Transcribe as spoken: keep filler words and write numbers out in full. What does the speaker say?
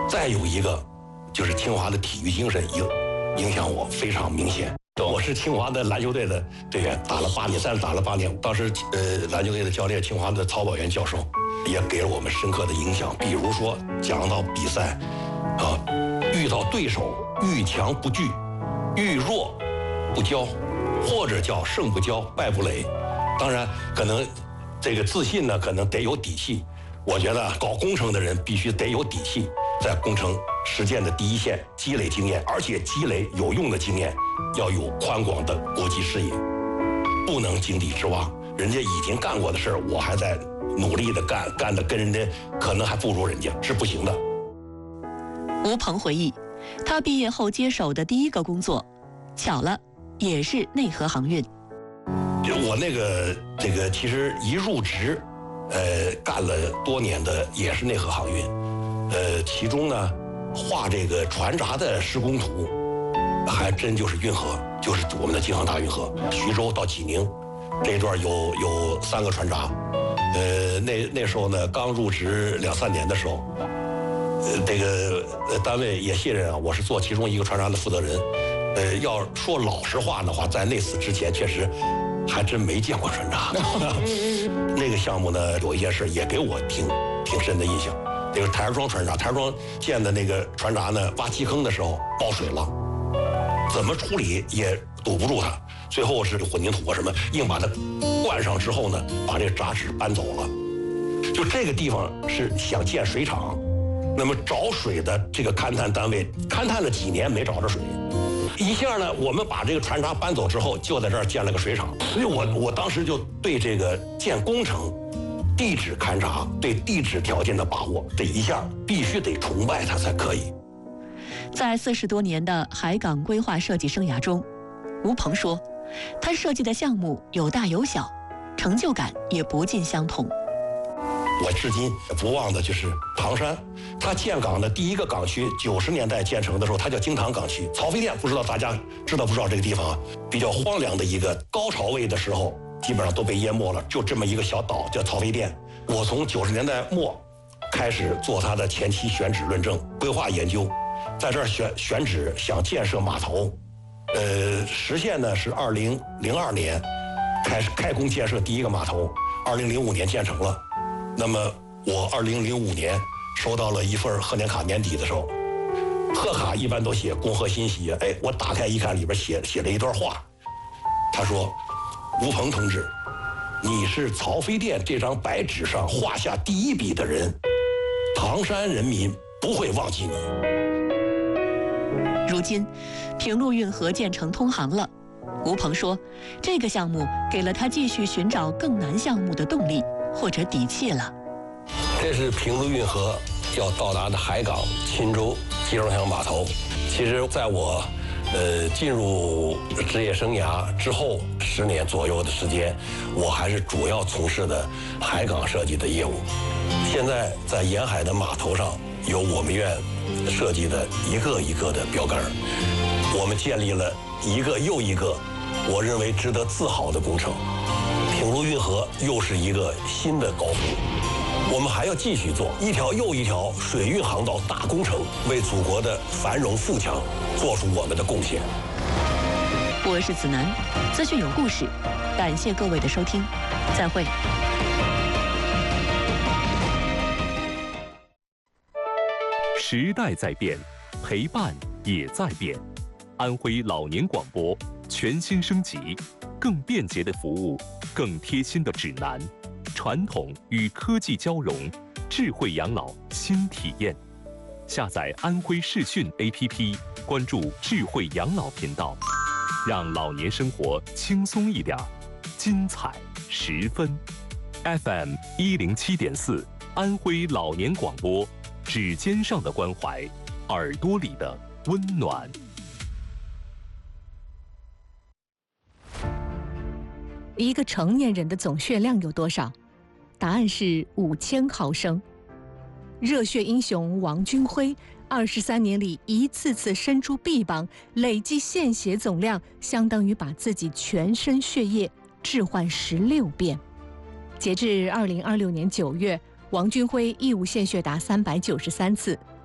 再有一个就是清华的体育精神影影响我非常明显。我是清华的篮球队的队员，打了八年，在打了八年。当时呃，篮球队的教练，清华的曹宝元教授，也给了我们深刻的影响。比如说，讲到比赛，啊，遇到对手遇强不惧，遇弱不骄，或者叫胜不骄，败不馁。当然，可能这个自信呢，可能得有底气。我觉得搞工程的人必须得有底气，在工程实践的第一线积累经验，而且积累有用的经验，要有宽广的国际视野，不能井底之蛙。人家已经干过的事儿，我还在努力的干，干的跟人家可能还不如人家，是不行的。 吴鹏回忆，他毕业后接手的第一个工作，巧了，也是内河航运。 我那个这个其实一入职，呃，干了多年的也是内河航运，呃，其中呢，画这个船闸的施工图，还真就是运河，就是我们的京杭大运河，徐州到济宁这一段有有三个船闸，呃，那那时候呢，刚入职两三年的时候，呃，这个呃单位也信任啊，我是做其中一个船闸的负责人，呃，要说老实话的话，在那次之前确实。还真没见过船闸。那个项目呢，有一件事也给我挺挺深的印象。这个台儿庄船闸，台儿庄建的那个船闸呢，挖基坑的时候爆水了，怎么处理也堵不住它。最后是混凝土啊什么，硬把它灌上之后呢，把这个闸齿搬走了。就这个地方是想建水厂，那么找水的这个勘探单位勘探了几年没找着水。一下呢，我们把这个船闸搬走之后，就在这儿建了个水厂。所以我我当时就对这个建工程、地质勘察、对地质条件的把握，这一下必须得崇拜它才可以。 在四十多年的海港规划设计生涯中，吴鹏说，他设计的项目有大有小，成就感也不尽相同。 我至今不忘的就是唐山，它建港的第一个港区，九十年代建成的时候，它叫京塘港区。曹妃甸不知道大家知道不知道这个地方啊？比较荒凉的一个，高潮位的时候基本上都被淹没了，就这么一个小岛叫曹妃甸。我从九十年代末开始做它的前期选址论证、规划研究，在这儿选选址想建设码头，呃，实现呢是二零零二年开始开工建设第一个码头，二零零五年建成了。那么我二零零五年收到了一份贺年卡，年底的时候，贺卡一般都写恭贺新喜，哎，我打开一看，里边写写了一段话，他说：“吴鹏同志，你是曹妃甸这张白纸上画下第一笔的人，唐山人民不会忘记你。” 如今，平陆运河建成通航了，吴鹏说，这个项目给了他继续寻找更难项目的动力或者底气了。 这是平陆运河要到达的海港钦州集装箱码头。其实在我呃进入职业生涯之后十年左右的时间，我还是主要从事的海港设计的业务。现在在沿海的码头上有我们院设计的一个一个的标杆，我们建立了一个又一个我认为值得自豪的工程。平陆运河又是一个新的高峰，我们还要继续做一条又一条水运航道大工程，为祖国的繁荣富强做出我们的贡献。 我是子楠，资讯有故事，感谢各位的收听，再会。 时代在变，陪伴也在变。安徽老年广播全新升级，更便捷的服务，更贴心的指南，传统与科技交融，智慧养老新体验。下载安徽视讯 A P P， 关注智慧养老频道，让老年生活轻松一点，精彩十分。F M 一零七点四，安徽老年广播，指尖上的关怀，耳朵里的温暖。 一个成年人的总血量有多少？答案是五千毫升。热血英雄王军辉，二十三年里一次次伸出臂膀，累计献血总量相当于把自己全身血液置换十六遍。截至二零二六年九月，王军辉义务献血达三百九十三次，